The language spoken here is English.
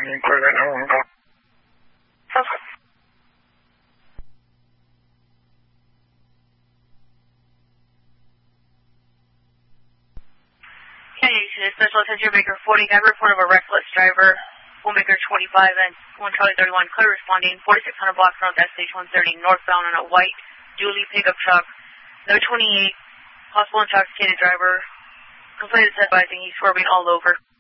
inquiry right now. One call. Sounds good. Special attention, Maker 40, got a report of a reckless driver, Maker 25 and 1 Charlie 31, clear responding, 4600 block from SH 130, northbound on a white dually pickup truck, no 28, possible intoxicated driver, complaint is advising he's swerving all over.